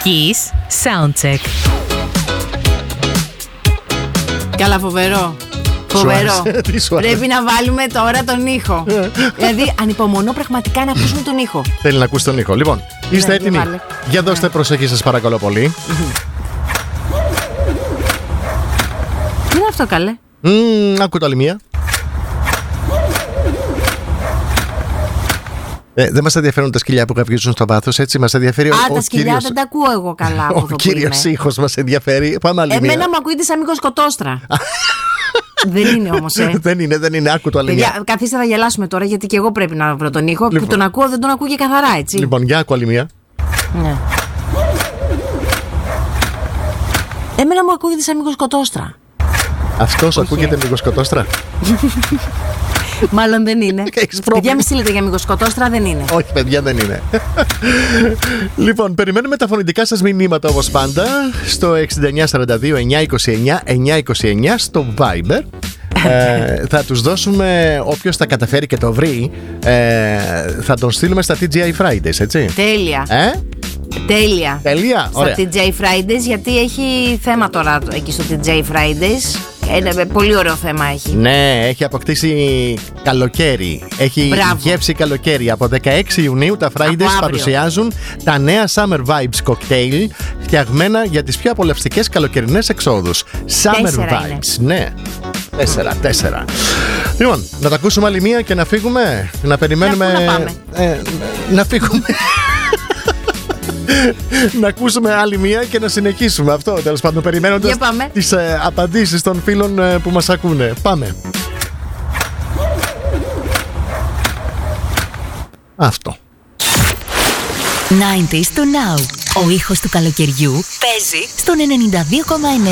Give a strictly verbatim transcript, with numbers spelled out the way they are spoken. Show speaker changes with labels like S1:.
S1: Kiss Soundcheck.
S2: Καλά, φοβερό. Φοβερό. Πρέπει να βάλουμε τώρα τον ήχο. Δηλαδή, ανυπομονώ πραγματικά να ακούσουμε τον ήχο.
S3: Θέλει να ακούσει τον ήχο. Λοιπόν, είστε
S2: ναι,
S3: έτοιμοι?
S2: βάλε.
S3: Για δώστε ναι. προσοχή σας, παρακαλώ πολύ.
S2: Τι είναι αυτό, καλέ?
S3: Mm, άκου το άλλη μία. Ε, δεν μας ενδιαφέρουν τα σκυλιά που καυγίζουν στο βάθος, έτσι. Μας ενδιαφέρει
S2: Α,
S3: ο,
S2: τα
S3: ο
S2: σκυλιά
S3: κύριος...
S2: δεν τα ακούω εγώ καλά.
S3: Ο κύριος ήχος μας ενδιαφέρει. Πάμε άλλη μία.
S2: Εμένα μου ακούγεται σαν μυκοσκοτόστρα. Δεν είναι όμως, ε.
S3: δεν είναι, δεν είναι. Άκου το άλλη μία.
S2: Καθίστε να γελάσουμε τώρα, γιατί και εγώ πρέπει να βρω τον ήχο. Λοιπόν. Που τον ακούω, δεν τον ακούω και καθαρά, έτσι.
S3: Λοιπόν, για άκου άλλη μία.
S2: Ναι. Εμένα μου ακούγεται σαν μυκοσκοτόστρα.
S3: Αυτός ακούγεται μυκοσκοτόστρα.
S2: Μάλλον δεν είναι. Παιδιά, μη στείλετε για μυκοσκοτόστρα, δεν είναι.
S3: Όχι, παιδιά, δεν είναι. Λοιπόν, περιμένουμε τα φωνητικά σας μηνύματα όπως πάντα στο εξήντα εννιά σαράντα δύο εννιακόσια είκοσι εννιά εννιακόσια είκοσι εννιά στο Viber. ε, θα τους δώσουμε, όποιος τα καταφέρει και το βρει, ε, θα τον στείλουμε στα τι τζι άι Fridays, έτσι.
S2: Τέλεια.
S3: Ε?
S2: Τέλεια.
S3: Τέλεια.
S2: Στα τι τζι άι Fridays, γιατί έχει θέμα τώρα εκεί στο τι τζι άι Fridays. Ένα πολύ ωραίο θέμα έχει.
S3: Ναι, έχει αποκτήσει καλοκαίρι. Έχει
S2: Μπράβο.
S3: γεύση καλοκαίρι. Από δεκαέξι Ιουνίου τα Fridays παρουσιάζουν τα νέα Summer Vibes Cocktail, φτιαγμένα για τις πιο απολαυστικές καλοκαιρινές εξόδους. Summer
S2: Τέσσερα
S3: Vibes, είναι. ναι. Τέσσερα, τέσσερα. Λοιπόν, να τα ακούσουμε άλλη μία και να φύγουμε. Να περιμένουμε.
S2: Να, να πάμε.
S3: Ε, να φύγουμε. Να ακούσουμε άλλη μία και να συνεχίσουμε αυτό, τέλος πάντων, περιμένοντας τις ε, απαντήσεις των φίλων ε, που μας ακούνε. Πάμε. Αυτό.
S1: ενενήντα στο Now. Ο ήχος του καλοκαιριού παίζει στον ενενήντα δύο κόμμα εννέα.